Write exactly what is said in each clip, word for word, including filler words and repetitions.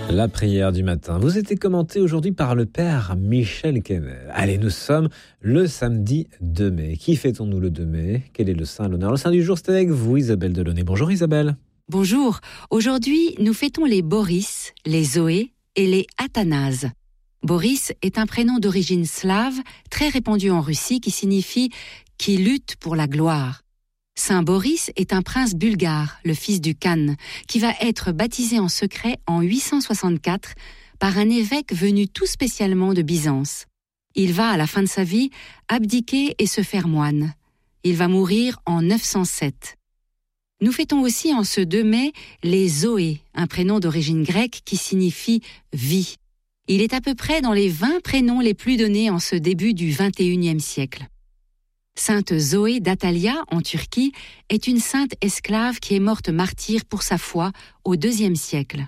La prière du matin vous était commentée aujourd'hui par le père Michel Kennel. Allez, nous sommes le samedi deux mai. Qui fêtons-nous le deux mai? Quel est le saint à l'honneur? Le saint du jour, c'est avec vous, Isabelle Delaunay. Bonjour Isabelle. Bonjour. Aujourd'hui, nous fêtons les Boris, les Zoé et les Athanase. Boris est un prénom d'origine slave, très répandu en Russie, qui signifie « qui lutte pour la gloire ». Saint Boris est un prince bulgare, le fils du Khan, qui va être baptisé en secret en huit cent soixante-quatre par un évêque venu tout spécialement de Byzance. Il va, à la fin de sa vie, abdiquer et se faire moine. Il va mourir en neuf cent sept. Nous fêtons aussi en ce deux mai les Zoé, un prénom d'origine grecque qui signifie « vie ». Il est à peu près dans les vingt prénoms les plus donnés en ce début du vingt et unième siècle. Sainte Zoé d'Atalia, en Turquie, est une sainte esclave qui est morte martyre pour sa foi au deuxième siècle.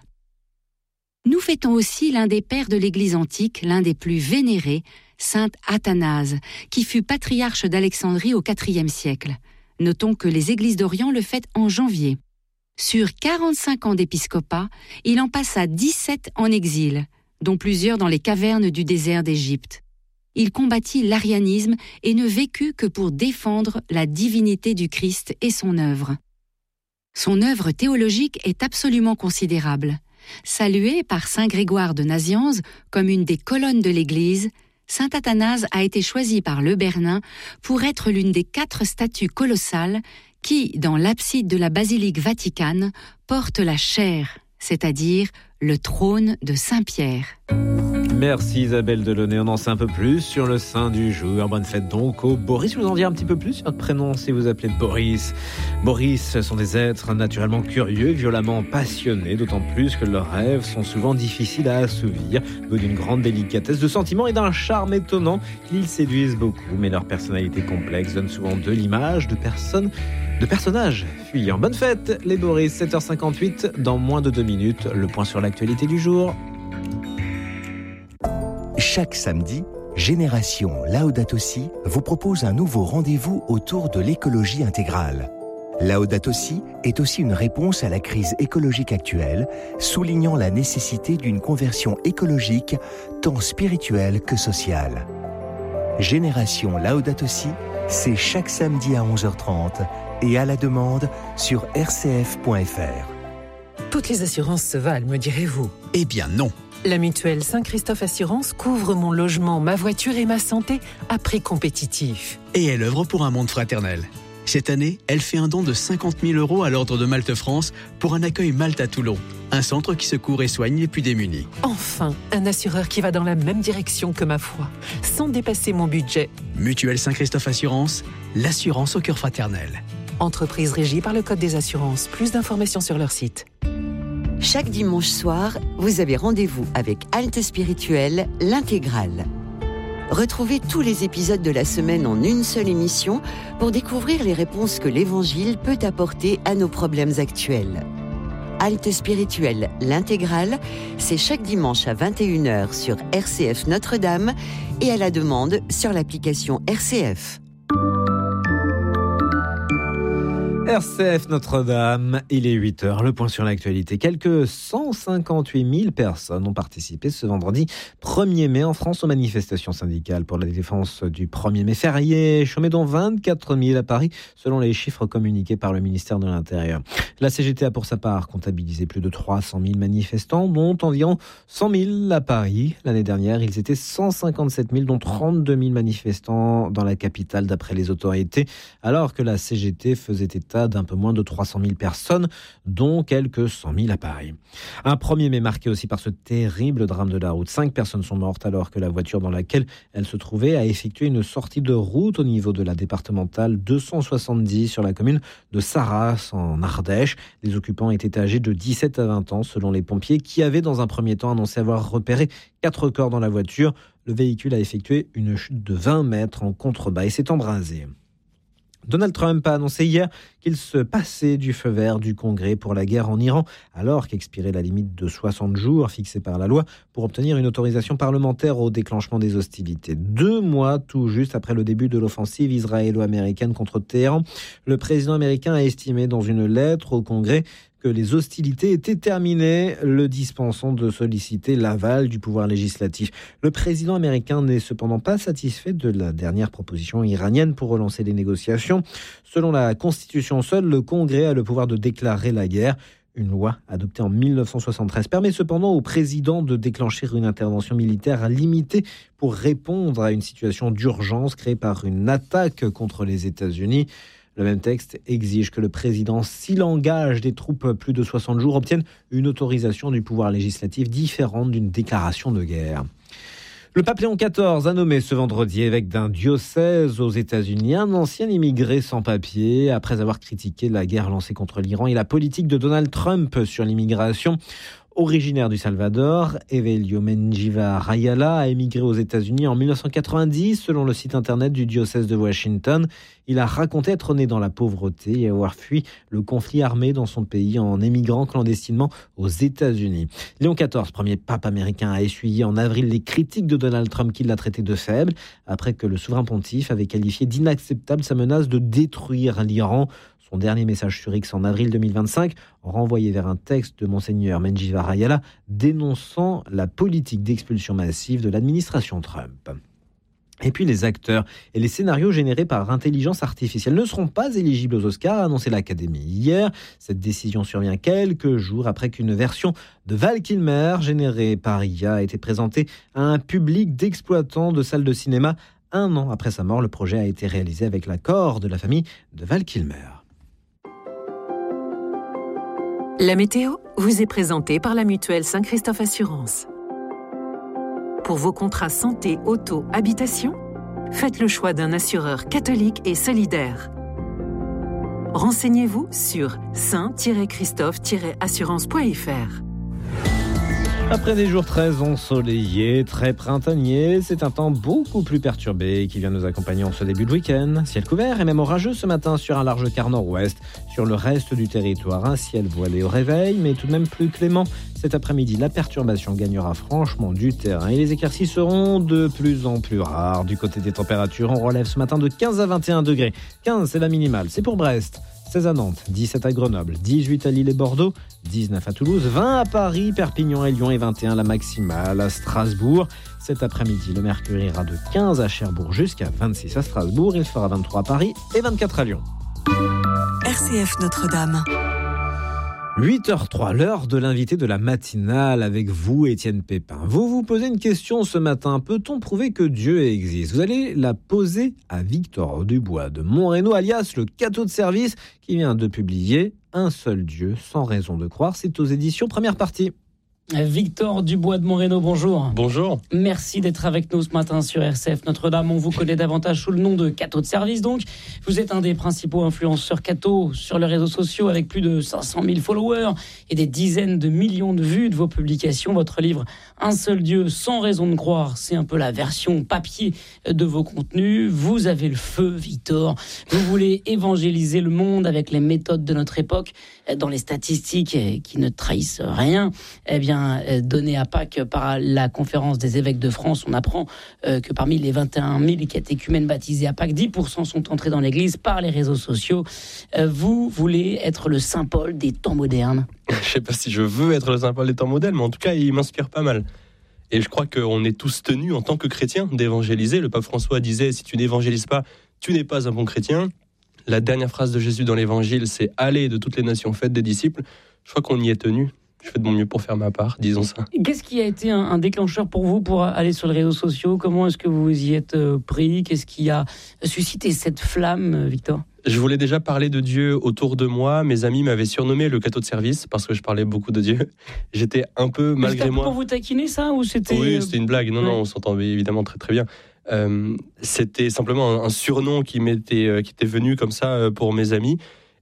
Nous fêtons aussi l'un des pères de l'Église antique, l'un des plus vénérés, saint Athanase, qui fut patriarche d'Alexandrie au quatrième siècle. Notons que les églises d'Orient le fêtent en janvier. Sur quarante-cinq ans d'épiscopat, il en passa dix-sept en exil, dont plusieurs dans les cavernes du désert d'Égypte. Il combattit l'arianisme et ne vécut que pour défendre la divinité du Christ et son œuvre. Son œuvre théologique est absolument considérable. Salué par saint Grégoire de Nazianze comme une des colonnes de l'Église, saint Athanase a été choisi par le Bernin pour être l'une des quatre statues colossales qui, dans l'abside de la basilique vaticane, portent la chaire, c'est-à-dire le trône de Saint-Pierre. Merci Isabelle Delaunay, on en sait un peu plus sur le saint du jour. Bonne fête donc au Boris. Je vous en dire un petit peu plus sur votre prénom si vous appelez Boris. Boris sont des êtres naturellement curieux, violemment passionnés, d'autant plus que leurs rêves sont souvent difficiles à assouvir, d'une grande délicatesse de sentiments et d'un charme étonnant. Ils séduisent beaucoup, mais leur personnalité complexe donne souvent de l'image de personnes, de personnages fuyants. Bonne fête les Boris, sept heures cinquante-huit, dans moins de deux minutes, le point sur l'actualité du jour. Chaque samedi, Génération Laudato Si vous propose un nouveau rendez-vous autour de l'écologie intégrale. Laudato Si est aussi une réponse à la crise écologique actuelle, soulignant la nécessité d'une conversion écologique tant spirituelle que sociale. Génération Laudato Si, c'est chaque samedi à onze heures trente et à la demande sur r c f point f r. Toutes les assurances se valent, me direz-vous? Eh bien non. La mutuelle Saint-Christophe Assurance couvre mon logement, ma voiture et ma santé à prix compétitif. Et elle œuvre pour un monde fraternel. Cette année, elle fait un don de cinquante mille euros à l'Ordre de Malte France pour un accueil Malte à Toulon, un centre qui secourt et soigne les plus démunis. Enfin, un assureur qui va dans la même direction que ma foi, sans dépasser mon budget. Mutuelle Saint-Christophe Assurance, l'assurance au cœur fraternel. Entreprise régie par le Code des assurances. Plus d'informations sur leur site. Chaque dimanche soir, vous avez rendez-vous avec Halte Spirituelle, l'intégrale. Retrouvez tous les épisodes de la semaine en une seule émission pour découvrir les réponses que l'Évangile peut apporter à nos problèmes actuels. Halte Spirituelle, l'intégrale, c'est chaque dimanche à vingt et une heures sur R C F Notre-Dame et à la demande sur l'application R C F. R C F Notre-Dame, il est huit heures, le point sur l'actualité. Quelques cent cinquante-huit mille personnes ont participé ce vendredi premier mai en France aux manifestations syndicales pour la défense du premier mai férié, chômé dont vingt-quatre mille à Paris, selon les chiffres communiqués par le ministère de l'Intérieur. La C G T a pour sa part comptabilisé plus de trois cent mille manifestants, dont environ cent mille à Paris. L'année dernière, ils étaient cent cinquante-sept mille, dont trente-deux mille manifestants dans la capitale d'après les autorités, alors que la C G T faisait état d'un peu moins de trois cent mille personnes, dont quelques cent mille à Paris. Un premier mai marqué aussi par ce terrible drame de la route. Cinq personnes sont mortes alors que la voiture dans laquelle elles se trouvaient a effectué une sortie de route au niveau de la départementale deux cent soixante-dix sur la commune de Sarras en Ardèche. Les occupants étaient âgés de dix-sept à vingt ans selon les pompiers qui avaient dans un premier temps annoncé avoir repéré quatre corps dans la voiture. Le véhicule a effectué une chute de vingt mètres en contrebas et s'est embrasé. Donald Trump a annoncé hier qu'il se passait du feu vert du Congrès pour la guerre en Iran, alors qu'expirait la limite de soixante jours fixée par la loi pour obtenir une autorisation parlementaire au déclenchement des hostilités. Deux mois tout juste après le début de l'offensive israélo-américaine contre Téhéran, le président américain a estimé dans une lettre au Congrès que les hostilités étaient terminées, le dispensant de solliciter l'aval du pouvoir législatif. Le président américain n'est cependant pas satisfait de la dernière proposition iranienne pour relancer les négociations. Selon la Constitution, seul le Congrès a le pouvoir de déclarer la guerre. Une loi adoptée en mille neuf cent soixante-treize permet cependant au président de déclencher une intervention militaire limitée pour répondre à une situation d'urgence créée par une attaque contre les États-Unis. Le même texte exige que le président, s'il engage des troupes plus de soixante jours, obtienne une autorisation du pouvoir législatif différente d'une déclaration de guerre. Le pape Léon quatorze a nommé ce vendredi évêque d'un diocèse aux États-Unis un ancien immigré sans papier après avoir critiqué la guerre lancée contre l'Iran et la politique de Donald Trump sur l'immigration. Originaire du Salvador, Evelio Menjivar Rayala a émigré aux États-Unis en mille neuf cent quatre-vingt-dix, selon le site internet du diocèse de Washington. Il a raconté être né dans la pauvreté et avoir fui le conflit armé dans son pays en émigrant clandestinement aux États-Unis. Léon quatorze, premier pape américain, a essuyé en avril les critiques de Donald Trump qui l'a traité de faible, après que le souverain pontife avait qualifié d'inacceptable sa menace de détruire l'Iran. Son dernier message sur X en avril deux mille vingt-cinq, renvoyé vers un texte de Monseigneur Menjivar Rayala, dénonçant la politique d'expulsion massive de l'administration Trump. Et puis les acteurs et les scénarios générés par intelligence artificielle ne seront pas éligibles aux Oscars, a annoncé l'Académie hier. Cette décision survient quelques jours après qu'une version de Val Kilmer, générée par I A, a été présentée à un public d'exploitants de salles de cinéma. Un an après sa mort, le projet a été réalisé avec l'accord de la famille de Val Kilmer. La météo vous est présentée par la mutuelle Saint-Christophe Assurance. Pour vos contrats santé, auto, habitation, faites le choix d'un assureur catholique et solidaire. Renseignez-vous sur saint christophe assurance point f r. Après des jours très ensoleillés, très printaniers, c'est un temps beaucoup plus perturbé qui vient nous accompagner en ce début de week-end. Ciel couvert et même orageux ce matin sur un large quart nord-ouest. Sur le reste du territoire, un ciel voilé au réveil, mais tout de même plus clément. Cet après-midi, la perturbation gagnera franchement du terrain et les éclaircies seront de plus en plus rares. Du côté des températures, on relève ce matin de quinze à vingt et un degrés. quinze, c'est la minimale, c'est pour Brest. seize à Nantes, dix-sept à Grenoble, dix-huit à Lille et Bordeaux, dix-neuf à Toulouse, vingt à Paris, Perpignan et Lyon et vingt et un la maximale à Strasbourg. Cet après-midi, le mercure ira de quinze à Cherbourg jusqu'à vingt-six à Strasbourg. Il fera vingt-trois à Paris et vingt-quatre à Lyon. R C F Notre-Dame. huit heures zéro trois, l'heure de l'invité de la matinale avec vous, Étienne Pépin. Vous vous posez une question ce matin. Peut-on prouver que Dieu existe ? Vous allez la poser à Victor Dubois de Montreno, alias le Cateau de service, qui vient de publier Un seul Dieu, sans raison de croire. C'est aux éditions Première Partie. Victor Dubois de Montreno, bonjour. Bonjour. Merci d'être avec nous ce matin sur R C F Notre-Dame. On vous connaît davantage sous le nom de Cateau de service, donc. Vous êtes un des principaux influenceurs Cateau sur les réseaux sociaux avec plus de cinq cent mille followers et des dizaines de millions de vues de vos publications. Votre livre Un seul Dieu, sans raison de croire, c'est un peu la version papier de vos contenus. Vous avez le feu, Victor. Vous voulez évangéliser le monde avec les méthodes de notre époque, dans les statistiques qui ne trahissent rien. Eh bien, donné à Pâques par la conférence des évêques de France, on apprend euh, que parmi les vingt et un mille catéchumènes baptisés à Pâques, dix pour cent sont entrés dans l'église par les réseaux sociaux. Euh, vous voulez être le Saint Paul des temps modernes ? Je ne sais pas si je veux être le Saint Paul des temps modernes, mais en tout cas, il m'inspire pas mal. Et je crois qu'on est tous tenus, en tant que chrétiens, d'évangéliser. Le pape François disait, si tu n'évangélises pas, tu n'es pas un bon chrétien. La dernière phrase de Jésus dans l'évangile, c'est « Allez de toutes les nations, faites des disciples ». Je crois qu'on y est tenu. Je fais de mon mieux pour faire ma part, disons ça. Qu'est-ce qui a été un, un déclencheur pour vous pour aller sur les réseaux sociaux ? Comment est-ce que vous y êtes euh, pris ? Qu'est-ce qui a suscité cette flamme, Victor ? Je voulais déjà parler de Dieu autour de moi. Mes amis m'avaient surnommé le Cateau de service parce que je parlais beaucoup de Dieu. J'étais un peu, malgré moi... C'était pour vous taquiner, ça, ou c'était... Oui, c'était une blague. Non, ouais. non, on s'entendait évidemment très très bien. Euh, c'était simplement un, un surnom qui, m'était, euh, qui était venu comme ça euh, pour mes amis.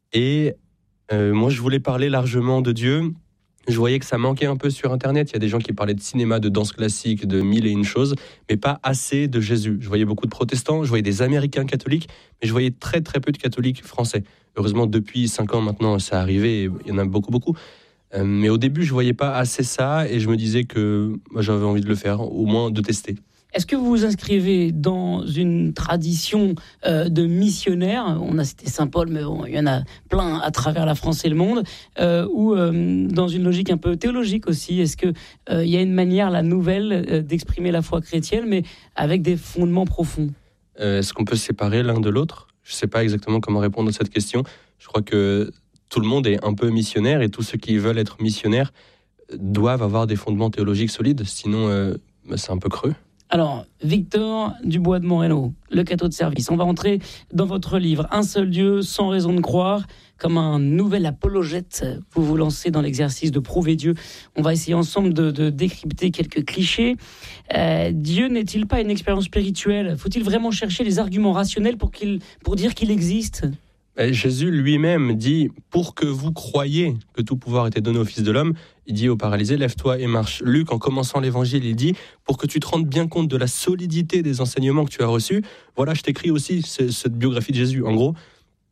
Et euh, moi, je voulais parler largement de Dieu. Je voyais que ça manquait un peu sur Internet. Il y a des gens qui parlaient de cinéma, de danse classique, de mille et une choses, mais pas assez de Jésus. Je voyais beaucoup de protestants, je voyais des Américains catholiques, mais je voyais très très peu de catholiques français. Heureusement, depuis cinq ans maintenant, ça arrivé, et il y en a beaucoup, beaucoup. Euh, mais au début, je voyais pas assez ça, et je me disais que moi, j'avais envie de le faire, au moins de tester. Est-ce que vous vous inscrivez dans une tradition euh, de missionnaire ? On a cité Saint Paul, mais bon, il y en a plein à travers la France et le monde. Euh, ou euh, dans une logique un peu théologique aussi ? Est-ce qu'il euh, y a une manière, la nouvelle, euh, d'exprimer la foi chrétienne, mais avec des fondements profonds ? euh, Est-ce qu'on peut séparer l'un de l'autre ? Je ne sais pas exactement comment répondre à cette question. Je crois que tout le monde est un peu missionnaire et tous ceux qui veulent être missionnaires doivent avoir des fondements théologiques solides, sinon euh, bah, c'est un peu creux. Alors, Victor Dubois de Moreno, le cateau de service. On va entrer dans votre livre « Un seul Dieu, sans raison de croire ». Comme un nouvel apologète, vous vous lancez dans l'exercice de prouver Dieu. On va essayer ensemble de, de décrypter quelques clichés. Euh, Dieu n'est-il pas une expérience spirituelle ? Faut-il vraiment chercher les arguments rationnels pour, qu'il, pour dire qu'il existe ? Jésus lui-même dit « Pour que vous croyiez que tout pouvoir était donné au Fils de l'homme », il dit au paralysé « Lève-toi et marche ». Luc, en commençant l'évangile, il dit « Pour que tu te rendes bien compte de la solidité des enseignements que tu as reçus, voilà, je t'écris aussi cette biographie de Jésus. » En gros,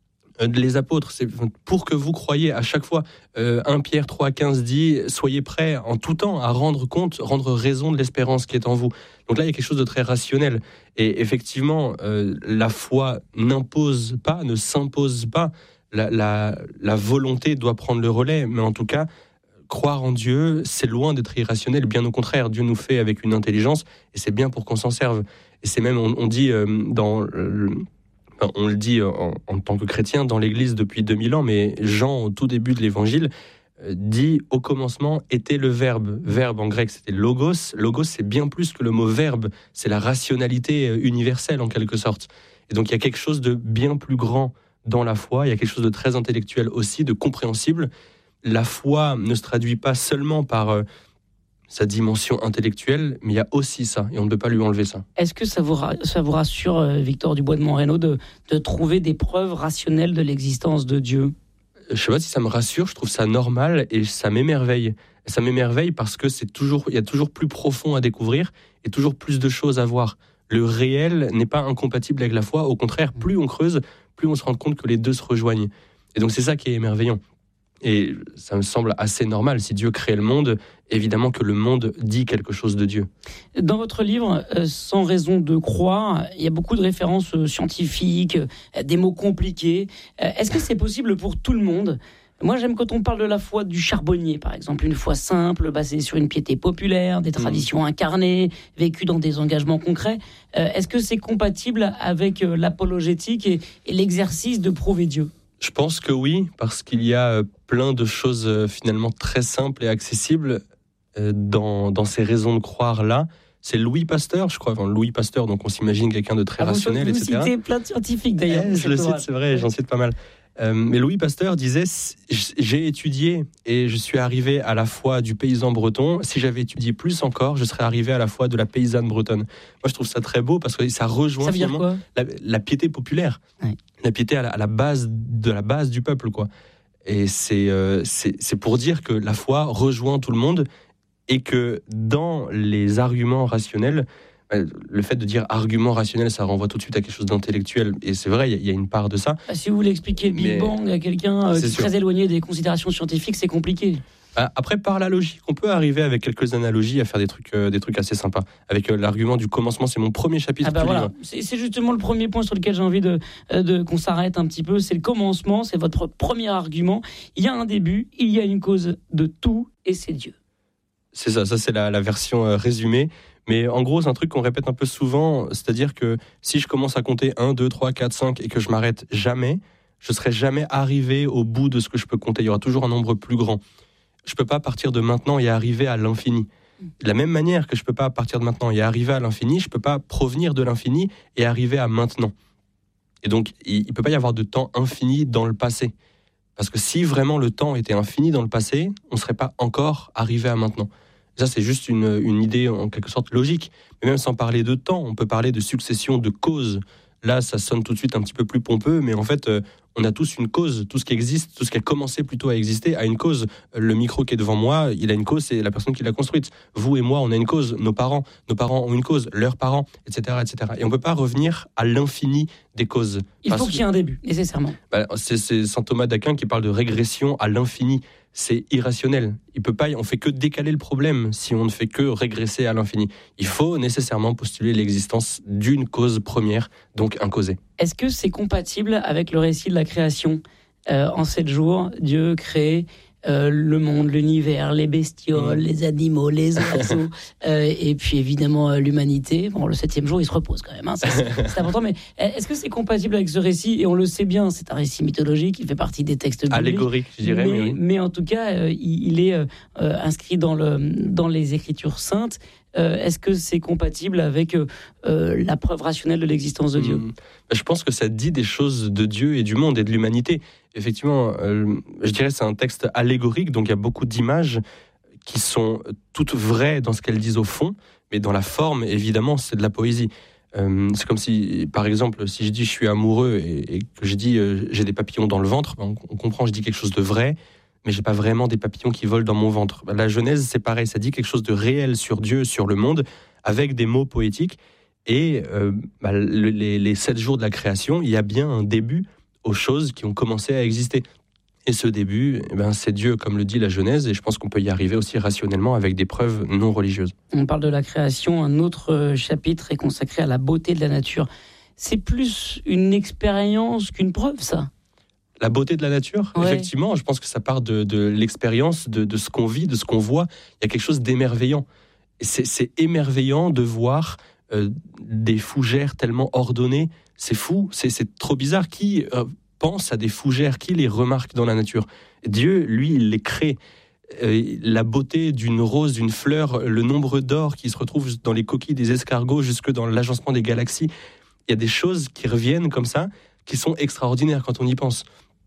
les apôtres, c'est pour que vous croyiez à chaque fois. Euh, un Pierre trois quinze dit « Soyez prêts en tout temps à rendre compte, rendre raison de l'espérance qui est en vous ». Donc là, il y a quelque chose de très rationnel. Et effectivement, euh, la foi n'impose pas, ne s'impose pas. La, la, la volonté doit prendre le relais. Mais en tout cas, croire en Dieu, c'est loin d'être irrationnel. Bien au contraire, Dieu nous fait avec une intelligence et c'est bien pour qu'on s'en serve. Et c'est même, on, on dit euh, dans... Euh, on le dit en, en tant que chrétien dans l'Église depuis deux mille ans, mais Jean, au tout début de l'Évangile, dit « Au commencement était le Verbe ». Verbe en grec, c'était logos. Logos, c'est bien plus que le mot verbe. C'est la rationalité universelle, en quelque sorte. Et donc, il y a quelque chose de bien plus grand dans la foi. Il y a quelque chose de très intellectuel aussi, de compréhensible. La foi ne se traduit pas seulement par euh, sa dimension intellectuelle, mais il y a aussi ça, et on ne peut pas lui enlever ça. Est-ce que ça vous, ça vous rassure, euh, Victor Dubois de Moreno, de, de trouver des preuves rationnelles de l'existence de Dieu ? Je ne sais pas si ça me rassure, je trouve ça normal et ça m'émerveille. Ça m'émerveille parce que c'est toujours, il y a toujours plus profond à découvrir et toujours plus de choses à voir. Le réel n'est pas incompatible avec la foi, au contraire, plus on creuse, plus on se rend compte que les deux se rejoignent. Et donc c'est ça qui est émerveillant. Et ça me semble assez normal. Si Dieu crée le monde, évidemment que le monde dit quelque chose de Dieu. Dans votre livre, euh, Sans raison de croire, il y a beaucoup de références euh, scientifiques, euh, des mots compliqués. Euh, est-ce que c'est possible pour tout le monde ? Moi, j'aime quand on parle de la foi du charbonnier, par exemple. Une foi simple, basée sur une piété populaire, des traditions mmh. incarnées, vécues dans des engagements concrets. Euh, est-ce que c'est compatible avec euh, l'apologétique et, et l'exercice de prouver Dieu ? Je pense que oui, parce qu'il y a plein de choses euh, finalement très simples et accessibles euh, dans, dans ces raisons de croire-là. C'est Louis Pasteur, je crois, enfin, Louis Pasteur, donc on s'imagine quelqu'un de très ah, rationnel, vous et cetera. Vous citez plein de scientifiques d'ailleurs. Eh, je le cite, c'est vrai, j'en cite pas mal. Euh, mais Louis Pasteur disait « J'ai étudié et je suis arrivé à la foi du paysan breton. Si j'avais étudié plus encore, je serais arrivé à la foi de la paysanne bretonne. » Moi, je trouve ça très beau parce que ça rejoint ça finalement la, la piété populaire. Oui. La piété à la, à la base de la base du peuple, quoi. Et c'est, euh, c'est, c'est pour dire que la foi rejoint tout le monde et que dans les arguments rationnels, le fait de dire argument rationnel, ça renvoie tout de suite à quelque chose d'intellectuel. Et c'est vrai, il y, y a une part de ça. Si vous voulez expliquer le Big Mais Bang à quelqu'un euh, qui est sûr. Très éloigné des considérations scientifiques, c'est compliqué. Après, par la logique, on peut arriver avec quelques analogies à faire des trucs, euh, des trucs assez sympas. Avec euh, l'argument du commencement, c'est mon premier chapitre. Ah bah voilà. c'est, c'est justement le premier point sur lequel j'ai envie de, de, qu'on s'arrête un petit peu. C'est le commencement, c'est votre premier argument. Il y a un début, il y a une cause de tout, et c'est Dieu. C'est ça, ça c'est la, la version euh, résumée. Mais en gros, c'est un truc qu'on répète un peu souvent, c'est-à-dire que si je commence à compter un, deux, trois, quatre, cinq et que je m'arrête jamais, je ne serai jamais arrivé au bout de ce que je peux compter. Il y aura toujours un nombre plus grand. Je ne peux pas partir de maintenant et arriver à l'infini. De la même manière que je ne peux pas partir de maintenant et arriver à l'infini, je ne peux pas provenir de l'infini et arriver à maintenant. Et donc, il ne peut pas y avoir de temps infini dans le passé. Parce que si vraiment le temps était infini dans le passé, on ne serait pas encore arrivé à maintenant. Ça, c'est juste une, une idée en quelque sorte logique. Mais même sans parler de temps, on peut parler de succession de causes. Là, ça sonne tout de suite un petit peu plus pompeux, mais en fait, euh, on a tous une cause. Tout ce qui existe, tout ce qui a commencé plutôt à exister, a une cause. Le micro qui est devant moi, il a une cause, c'est la personne qui l'a construite. Vous et moi, on a une cause. Nos parents, nos parents ont une cause. Leurs parents, et cetera, et cetera. Et on ne peut pas revenir à l'infini des causes. Il faut qu'il y ait un début, nécessairement. Bah, c'est, c'est saint Thomas d'Aquin qui parle de régression à l'infini. c'est irrationnel. Il peut pas, on fait que décaler le problème si on ne fait que régresser à l'infini. Il faut nécessairement postuler l'existence d'une cause première, donc incausée. Est-ce que c'est compatible avec le récit de la création ? euh, En sept jours, Dieu crée Euh, le monde, l'univers, les bestioles, mmh. les animaux, les oiseaux, euh, et puis évidemment euh, l'humanité. Bon, le septième jour, il se repose quand même, hein, ça, c'est, c'est important. Mais est-ce que c'est compatible avec ce récit ? Et on le sait bien, c'est un récit mythologique, il fait partie des textes bibliques. Allégorique, je dirais. Mais, mais, oui. mais en tout cas, euh, il, il est euh, inscrit dans, le, dans les Écritures saintes. Euh, est-ce que c'est compatible avec euh, la preuve rationnelle de l'existence de Dieu ? mmh. Je pense que ça dit des choses de Dieu et du monde et de l'humanité. Effectivement, euh, je dirais que c'est un texte allégorique, donc il y a beaucoup d'images qui sont toutes vraies dans ce qu'elles disent au fond, mais dans la forme, évidemment, c'est de la poésie. Euh, c'est comme si, par exemple, si je dis je suis amoureux et, et que je dis euh, j'ai des papillons dans le ventre, on, on comprend, je dis quelque chose de vrai, mais j'ai pas vraiment des papillons qui volent dans mon ventre. La Genèse, c'est pareil, ça dit quelque chose de réel sur Dieu, sur le monde, avec des mots poétiques. Et euh, bah, le, les, les sept jours de la création, il y a bien un début aux choses qui ont commencé à exister. Et ce début, eh ben, c'est Dieu, comme le dit la Genèse, et je pense qu'on peut y arriver aussi rationnellement avec des preuves non religieuses. On parle de la création, un autre chapitre est consacré à la beauté de la nature. C'est plus une expérience qu'une preuve, ça ? La beauté de la nature, ouais. Effectivement, je pense que ça part de, de l'expérience, de, de ce qu'on vit, de ce qu'on voit. Il y a quelque chose d'émerveillant. Et c'est, c'est émerveillant de voir euh, des fougères tellement ordonnées. C'est fou, c'est, c'est trop bizarre. Qui euh, pense à des fougères ? Qui les remarque dans la nature ? Dieu, lui, il les crée. Euh, la beauté d'une rose, d'une fleur, le nombre d'or qui se retrouve dans les coquilles des escargots, jusque dans l'agencement des galaxies. Il y a des choses qui reviennent comme ça, qui sont extraordinaires quand on y pense.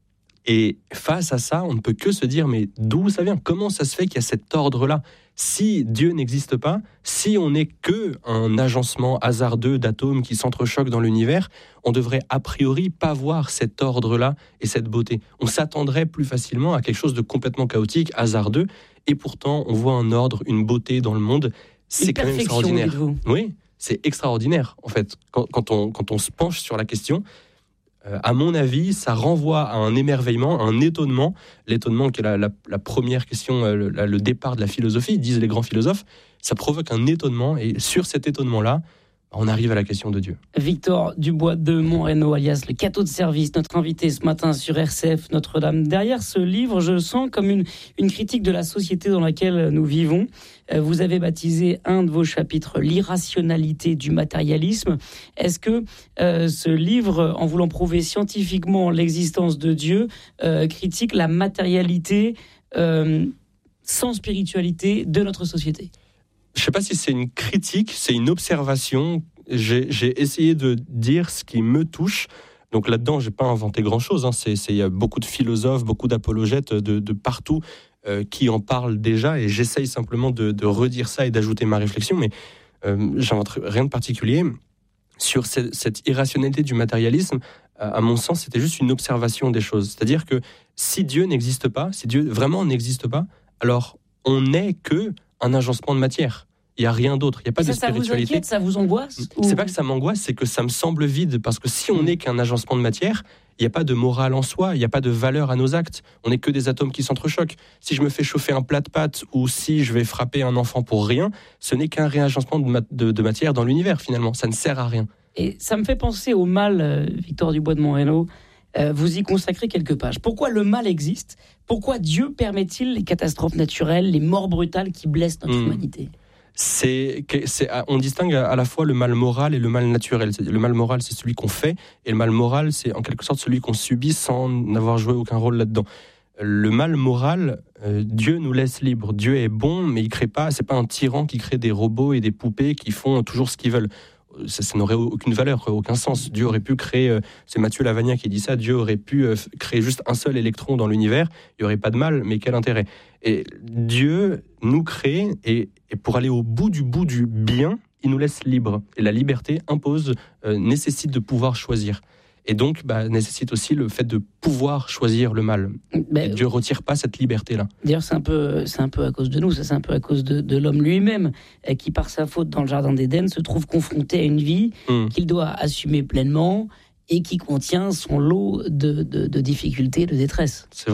Et face à ça, on ne peut que se dire, mais d'où ça vient ? Comment ça se fait qu'il y a cet ordre-là ? Si Dieu n'existe pas, si on n'est qu'un agencement hasardeux d'atomes qui s'entrechoquent dans l'univers, on devrait a priori pas voir cet ordre-là et cette beauté. On s'attendrait plus facilement à quelque chose de complètement chaotique, hasardeux, et pourtant on voit un ordre, une beauté dans le monde. C'est quand même extraordinaire. Dites-vous. Oui, c'est extraordinaire en fait. Quand, quand, on, quand on se penche sur la question, Euh, à mon avis, ça renvoie à un émerveillement, à un étonnement. L'étonnement qui est la, la, la première question, euh, le, la, le départ de la philosophie, disent les grands philosophes. Ça provoque un étonnement, et sur cet étonnement-là, on arrive à la question de Dieu. Victor Dubois de Montreno, alias le cateau de service, notre invité ce matin sur R C F Notre-Dame. Derrière ce livre, je sens comme une, une critique de la société dans laquelle nous vivons. Vous avez baptisé un de vos chapitres « L'irrationalité du matérialisme ». Est-ce que euh, ce livre, en voulant prouver scientifiquement l'existence de Dieu, euh, critique la matérialité euh, sans spiritualité de notre société ? Je ne sais pas si c'est une critique, c'est une observation. J'ai, j'ai essayé de dire ce qui me touche. Donc là-dedans, je n'ai pas inventé grand-chose. Hein. C'est, c'est, il y a beaucoup de philosophes, beaucoup d'apologètes de, de partout euh, qui en parlent déjà. Et j'essaye simplement de, de redire ça et d'ajouter ma réflexion. Mais euh, j'invente rien de particulier. Sur cette, cette irrationalité du matérialisme, à mon sens, c'était juste une observation des choses. C'est-à-dire que si Dieu n'existe pas, si Dieu vraiment n'existe pas, alors on n'est que un agencement de matière. Il n'y a rien d'autre. Il n'y a pas ça, de spiritualité. Ça vous inquiète, ça vous angoisse ou... C'est pas que ça m'angoisse, c'est que ça me semble vide. Parce que si on n'est qu'un agencement de matière, il n'y a pas de morale en soi, il n'y a pas de valeur à nos actes. On n'est que des atomes qui s'entrechoquent. Si je me fais chauffer un plat de pâtes ou si je vais frapper un enfant pour rien, ce n'est qu'un réagencement de, ma- de, de matière dans l'univers, finalement. Ça ne sert à rien. Et ça me fait penser au mal, euh, Victor Dubois de Montreno. Euh, vous y consacrez quelques pages. Pourquoi le mal existe ? Pourquoi Dieu permet-il les catastrophes naturelles, les morts brutales qui blessent notre mmh. humanité ? C'est, c'est, on distingue à la fois le mal moral et le mal naturel. Le mal moral, c'est celui qu'on fait, et le mal moral, c'est en quelque sorte celui qu'on subit sans n'avoir joué aucun rôle là-dedans. Le mal moral, euh, Dieu nous laisse libres. Dieu est bon, mais il crée pas. C'est pas un tyran qui crée des robots et des poupées qui font toujours ce qu'ils veulent. Ça, ça n'aurait aucune valeur, aucun sens. Dieu aurait pu créer, euh, c'est Mathieu Lavagna qui dit ça, Dieu aurait pu euh, créer juste un seul électron dans l'univers, il n'y aurait pas de mal, mais quel intérêt ? Et Dieu nous crée, et, et pour aller au bout du bout du bien, il nous laisse libres. Et la liberté impose, euh, nécessite de pouvoir choisir. Et donc, bah, nécessite aussi le fait de pouvoir choisir le mal. Ben, et Dieu ne retire pas cette liberté-là. D'ailleurs, c'est un peu, c'est un peu à cause de nous, ça, c'est un peu à cause de, de l'homme lui-même, qui, par sa faute dans le jardin d'Éden, se trouve confronté à une vie mmh. qu'il doit assumer pleinement et qui contient son lot de, de, de difficultés, de détresse. C'est vrai.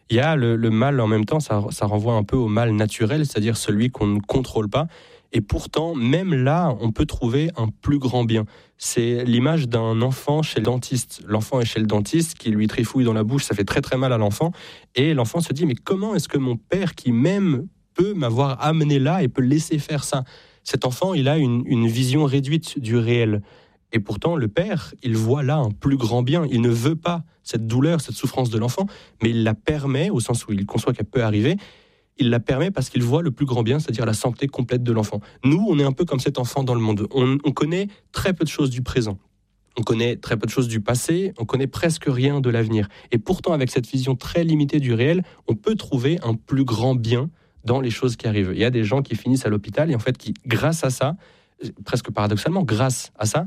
Il y a le, le mal en même temps, ça, ça renvoie un peu au mal naturel, c'est-à-dire celui qu'on ne contrôle pas. Et pourtant, même là, on peut trouver un plus grand bien. C'est l'image d'un enfant chez le dentiste. L'enfant est chez le dentiste, qui lui trifouille dans la bouche, ça fait très très mal à l'enfant. Et l'enfant se dit, mais comment est-ce que mon père, qui m'aime, peut m'avoir amené là et peut laisser faire ça ? Cet enfant, il a une, une vision réduite du réel. Et pourtant, le père, il voit là un plus grand bien. Il ne veut pas cette douleur, cette souffrance de l'enfant, mais il la permet, au sens où il conçoit qu'elle peut arriver. Il la permet parce qu'il voit le plus grand bien, c'est-à-dire la santé complète de l'enfant. Nous, on est un peu comme cet enfant dans le monde. On, on connaît très peu de choses du présent. On connaît très peu de choses du passé. On connaît presque rien de l'avenir. Et pourtant, avec cette vision très limitée du réel, on peut trouver un plus grand bien dans les choses qui arrivent. Il y a des gens qui finissent à l'hôpital et en fait, qui, grâce à ça, presque paradoxalement, grâce à ça,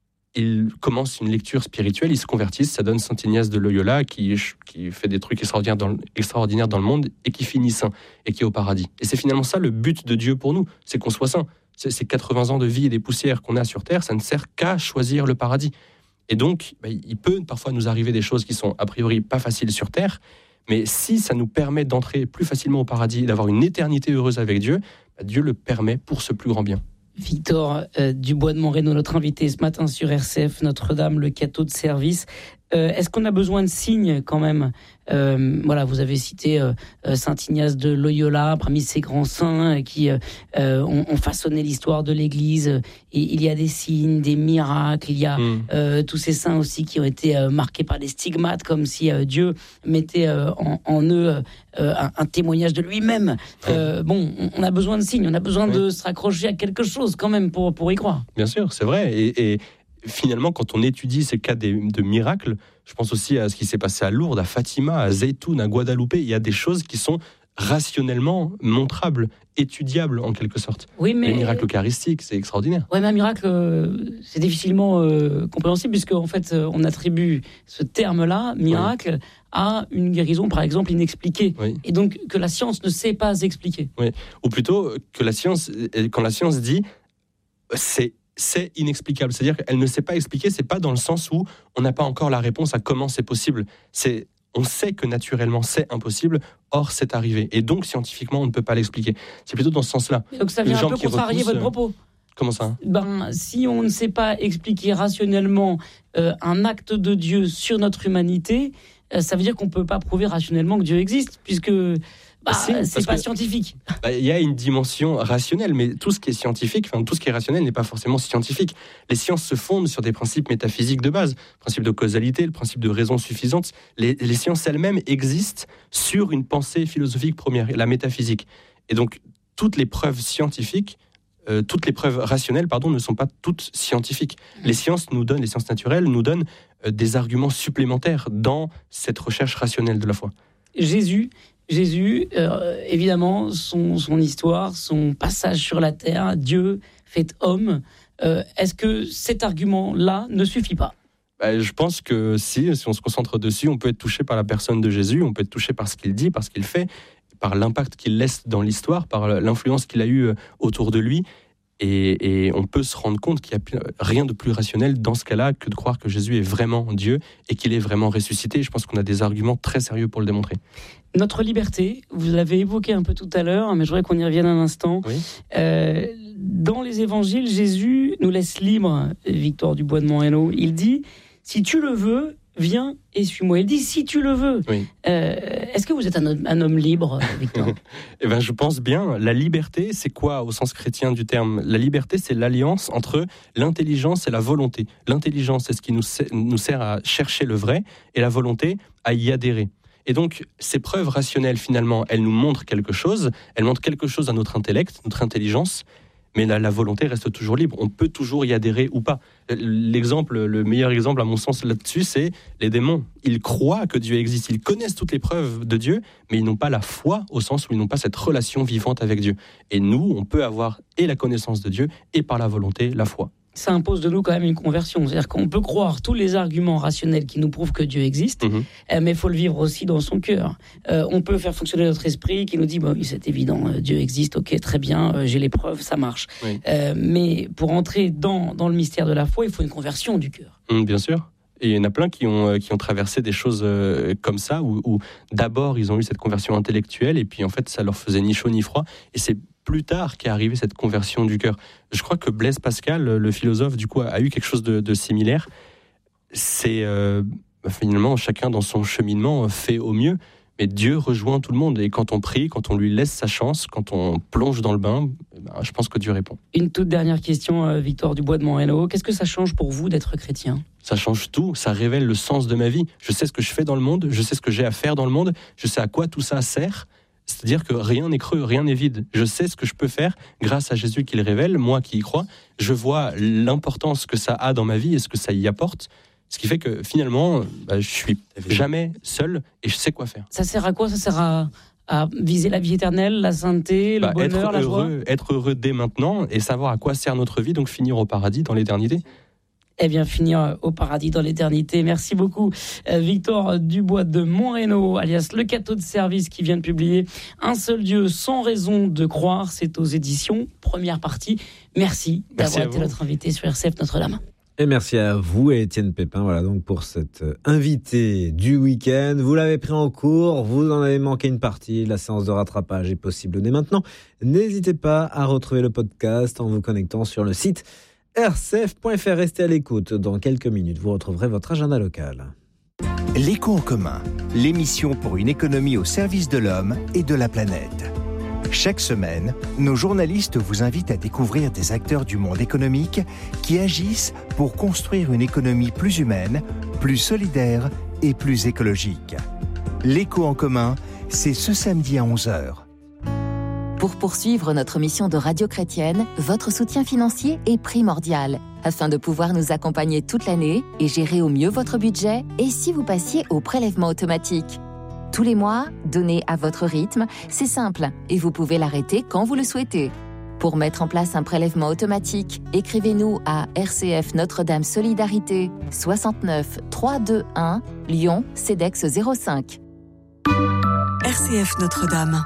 ils commencent une lecture spirituelle, ils se convertissent, ça donne Saint Ignace de Loyola qui, qui fait des trucs extraordinaires dans, le, extraordinaires dans le monde et qui finit saint et qui est au paradis. Et c'est finalement ça le but de Dieu pour nous, c'est qu'on soit saint. C'est, ces quatre-vingts ans de vie et des poussières qu'on a sur Terre, ça ne sert qu'à choisir le paradis. Et donc, bah, il peut parfois nous arriver des choses qui sont a priori pas faciles sur Terre, mais si ça nous permet d'entrer plus facilement au paradis et d'avoir une éternité heureuse avec Dieu, bah, Dieu le permet pour ce plus grand bien. Victor euh, Dubois de Monrénaud, notre invité ce matin sur R C F Notre-Dame, le cateau de service. Euh, est-ce qu'on a besoin de signes quand même ? euh, Voilà, vous avez cité euh, Saint Ignace de Loyola, parmi ces grands saints qui euh, ont, ont façonné l'histoire de l'Église. Et il y a des signes, des miracles. Il y a mmh. euh, tous ces saints aussi qui ont été euh, marqués par des stigmates, comme si euh, Dieu mettait euh, en, en eux euh, un, un témoignage de lui-même. Euh, bon, on a besoin de signes, on a besoin oui. de se raccrocher à quelque chose quand même pour, pour y croire. Bien sûr, c'est vrai. Et, et... Finalement, quand on étudie ces cas de, de miracles, je pense aussi à ce qui s'est passé à Lourdes, à Fatima, à Zeytoun, à Guadeloupe. Il y a des choses qui sont rationnellement montrables, étudiables en quelque sorte. Oui, mais... Les miracles eucharistiques, c'est extraordinaire. Oui, mais un miracle, euh, c'est difficilement euh, compréhensible, puisqu'en fait, euh, on attribue ce terme-là, miracle, oui. à une guérison, par exemple, inexpliquée. Oui. Et donc, que la science ne sait pas expliquer. Oui. Ou plutôt, que la science, quand la science dit, c'est c'est inexplicable. C'est-à-dire qu'elle ne sait pas expliquer, c'est pas dans le sens où on n'a pas encore la réponse à comment c'est possible. C'est, on sait que naturellement c'est impossible, or c'est arrivé. Et donc scientifiquement on ne peut pas l'expliquer. C'est plutôt dans ce sens-là. Donc ça vient un peu contrarier votre propos. Comment ça ? Ben, si on ne sait pas expliquer rationnellement euh, un acte de Dieu sur notre humanité, euh, ça veut dire qu'on ne peut pas prouver rationnellement que Dieu existe, puisque... Bah, si, c'est pas que, scientifique. Bah, il y a une dimension rationnelle, mais tout ce qui est scientifique, enfin tout ce qui est rationnel n'est pas forcément scientifique. Les sciences se fondent sur des principes métaphysiques de base, le principe de causalité, le principe de raison suffisante. Les, les sciences elles-mêmes existent sur une pensée philosophique première, la métaphysique. Et donc toutes les preuves scientifiques, euh, toutes les preuves rationnelles, pardon, ne sont pas toutes scientifiques. Les sciences nous donnent, les sciences naturelles nous donnent euh, des arguments supplémentaires dans cette recherche rationnelle de la foi. Jésus. Jésus, euh, évidemment, son, son histoire, son passage sur la terre, Dieu fait homme. Euh, est-ce que cet argument-là ne suffit pas ? Bah, je pense que si, si on se concentre dessus, on peut être touché par la personne de Jésus, on peut être touché par ce qu'il dit, par ce qu'il fait, par l'impact qu'il laisse dans l'histoire, par l'influence qu'il a eue autour de lui. Et, et on peut se rendre compte qu'il n'y a rien de plus rationnel dans ce cas-là que de croire que Jésus est vraiment Dieu et qu'il est vraiment ressuscité. Je pense qu'on a des arguments très sérieux pour le démontrer. Notre liberté, vous l'avez évoqué un peu tout à l'heure, mais je voudrais qu'on y revienne un instant. Oui. Euh, dans les évangiles, Jésus nous laisse libres, Victor Dubois de Monrénaud. Il dit, si tu le veux, viens et suis-moi. Il dit, si tu le veux. Oui. Euh, est-ce que vous êtes un homme, un homme libre, Victor ? Eh ben, je pense bien. La liberté, c'est quoi au sens chrétien du terme ? La liberté, c'est l'alliance entre l'intelligence et la volonté. L'intelligence, c'est ce qui nous sert, nous sert à chercher le vrai, et la volonté, à y adhérer. Et donc, ces preuves rationnelles, finalement, elles nous montrent quelque chose, elles montrent quelque chose à notre intellect, notre intelligence, mais la, la volonté reste toujours libre. On peut toujours y adhérer ou pas. L'exemple, le meilleur exemple, à mon sens, là-dessus, c'est les démons. Ils croient que Dieu existe, ils connaissent toutes les preuves de Dieu, mais ils n'ont pas la foi au sens où ils n'ont pas cette relation vivante avec Dieu. Et nous, on peut avoir et la connaissance de Dieu, et par la volonté, la foi. Ça impose de nous quand même une conversion. C'est-à-dire qu'on peut croire tous les arguments rationnels qui nous prouvent que Dieu existe, mmh. euh, mais il faut le vivre aussi dans son cœur. Euh, on peut faire fonctionner notre esprit qui nous dit, bah, oui, c'est évident, euh, Dieu existe, ok, très bien, euh, j'ai les preuves, ça marche. Oui. Euh, mais pour entrer dans, dans le mystère de la foi, il faut une conversion du cœur. Mmh, bien sûr. Et il y en a plein qui ont, qui ont traversé des choses euh, comme ça, où, où d'abord ils ont eu cette conversion intellectuelle, et puis en fait ça leur faisait ni chaud ni froid, et c'est plus tard qu'est arrivée cette conversion du cœur. Je crois que Blaise Pascal, le philosophe, du coup, a eu quelque chose de, de similaire. C'est euh, finalement chacun dans son cheminement fait au mieux, mais Dieu rejoint tout le monde, et quand on prie, quand on lui laisse sa chance, quand on plonge dans le bain, ben, je pense que Dieu répond. Une toute dernière question, euh, Victor Dubois de Moreno. Qu'est-ce que ça change pour vous d'être chrétien ? Ça change tout, ça révèle le sens de ma vie. Je sais ce que je fais dans le monde, je sais ce que j'ai à faire dans le monde, je sais à quoi tout ça sert. C'est-à-dire que rien n'est creux, rien n'est vide. Je sais ce que je peux faire grâce à Jésus qui le révèle, moi qui y crois. Je vois l'importance que ça a dans ma vie et ce que ça y apporte. Ce qui fait que finalement, bah, je suis jamais seul et je sais quoi faire. Ça sert à quoi ? Ça sert à, à viser la vie éternelle, la sainteté, le bah, bonheur, être la heureux, joie ? Être heureux dès maintenant et savoir à quoi sert notre vie, donc finir au paradis dans l'éternité. Eh bien, finir au paradis dans l'éternité. Merci beaucoup, Victor Dubois de Moreno, alias Le Cateau de Service, qui vient de publier Un seul Dieu sans raison de croire. C'est aux éditions Première Partie. Merci, merci d'avoir été notre invité sur R C F Notre-Dame. Et merci à vous et Étienne Pépin, voilà donc pour cet invité du week-end. Vous l'avez pris en cours, vous en avez manqué une partie, la séance de rattrapage est possible dès maintenant. N'hésitez pas à retrouver le podcast en vous connectant sur le site r c f point f r. Restez à l'écoute. Dans quelques minutes, vous retrouverez votre agenda local. L'écho en commun, l'émission pour une économie au service de l'homme et de la planète. Chaque semaine, nos journalistes vous invitent à découvrir des acteurs du monde économique qui agissent pour construire une économie plus humaine, plus solidaire et plus écologique. L'écho en commun, c'est ce samedi à onze heures. Pour poursuivre notre mission de radio chrétienne, votre soutien financier est primordial afin de pouvoir nous accompagner toute l'année et gérer au mieux votre budget. Et si vous passiez au prélèvement automatique ? Tous les mois, donnez à votre rythme, c'est simple et vous pouvez l'arrêter quand vous le souhaitez. Pour mettre en place un prélèvement automatique, écrivez-nous à R C F Notre-Dame Solidarité soixante-neuf trois cent vingt-et-un Lyon CEDEX zéro cinq. R C F Notre-Dame.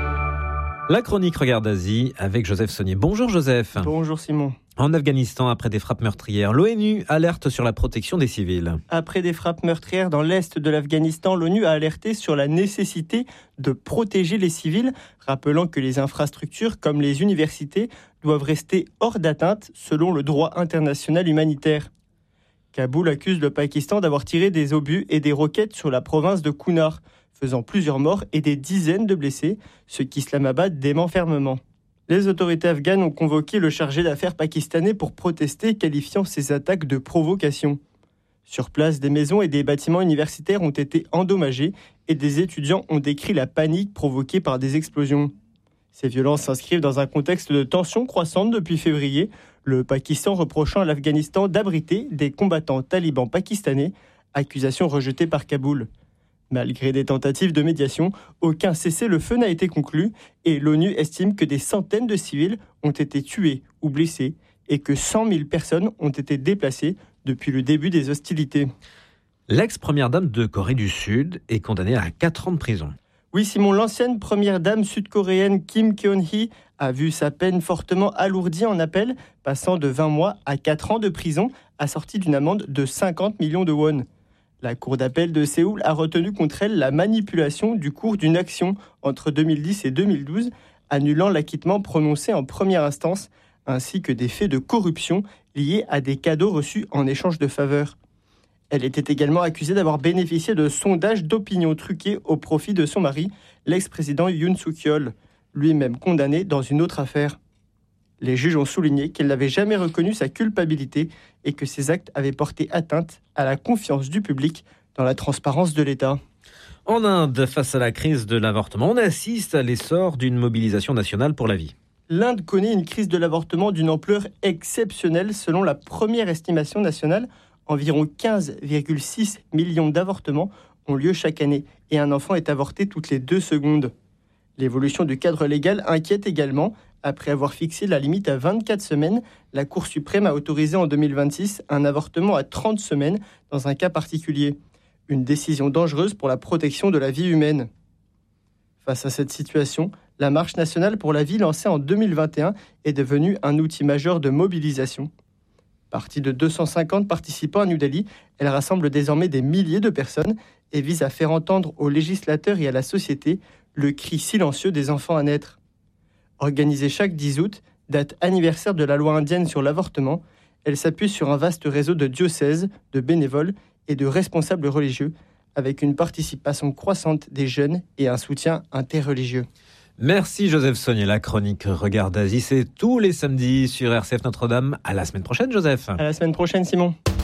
La chronique Regard d'Asie avec Joseph Saunier. Bonjour Joseph. Bonjour Simon. En Afghanistan, après des frappes meurtrières, l'ONU alerte sur la protection des civils. Après des frappes meurtrières dans l'est de l'Afghanistan, l'ONU a alerté sur la nécessité de protéger les civils, rappelant que les infrastructures comme les universités doivent rester hors d'atteinte selon le droit international humanitaire. Kaboul accuse le Pakistan d'avoir tiré des obus et des roquettes sur la province de Kunar, faisant plusieurs morts et des dizaines de blessés, ce qu'Islamabad dément fermement. Les autorités afghanes ont convoqué le chargé d'affaires pakistanais pour protester, qualifiant ces attaques de provocation. Sur place, des maisons et des bâtiments universitaires ont été endommagés et des étudiants ont décrit la panique provoquée par des explosions. Ces violences s'inscrivent dans un contexte de tensions croissantes depuis février, le Pakistan reprochant à l'Afghanistan d'abriter des combattants talibans pakistanais, accusation rejetée par Kaboul. Malgré des tentatives de médiation, aucun cessez-le-feu n'a été conclu et l'ONU estime que des centaines de civils ont été tués ou blessés et que cent mille personnes ont été déplacées depuis le début des hostilités. L'ex-première dame de Corée du Sud est condamnée à quatre ans de prison. Oui, Simon, l'ancienne première dame sud-coréenne Kim Keon-hee a vu sa peine fortement alourdie en appel, passant de vingt mois à quatre ans de prison, assortie d'une amende de cinquante millions de won. La cour d'appel de Séoul a retenu contre elle la manipulation du cours d'une action entre deux mille dix et deux mille douze, annulant l'acquittement prononcé en première instance, ainsi que des faits de corruption liés à des cadeaux reçus en échange de faveurs. Elle était également accusée d'avoir bénéficié de sondages d'opinion truqués au profit de son mari, l'ex-président Yoon Suk-yeol, lui-même condamné dans une autre affaire. Les juges ont souligné qu'elle n'avait jamais reconnu sa culpabilité et que ses actes avaient porté atteinte à la confiance du public dans la transparence de l'État. En Inde, face à la crise de l'avortement, on assiste à l'essor d'une mobilisation nationale pour la vie. L'Inde connaît une crise de l'avortement d'une ampleur exceptionnelle. Selon la première estimation nationale, environ quinze virgule six millions d'avortements ont lieu chaque année et un enfant est avorté toutes les deux secondes. L'évolution du cadre légal inquiète également. Après avoir fixé la limite à vingt-quatre semaines, la Cour suprême a autorisé en deux mille vingt-six un avortement à trente semaines dans un cas particulier. Une décision dangereuse pour la protection de la vie humaine. Face à cette situation, la Marche nationale pour la vie lancée en deux mille vingt et un est devenue un outil majeur de mobilisation. Partie de deux cent cinquante participants à New Delhi, elle rassemble désormais des milliers de personnes et vise à faire entendre aux législateurs et à la société le cri silencieux des enfants à naître. Organisée chaque dix août, date anniversaire de la loi indienne sur l'avortement, elle s'appuie sur un vaste réseau de diocèses, de bénévoles et de responsables religieux, avec une participation croissante des jeunes et un soutien interreligieux. Merci Joseph Saunier. La chronique Regard d'Asie, c'est tous les samedis sur R C F Notre-Dame. À la semaine prochaine, Joseph. À la semaine prochaine, Simon.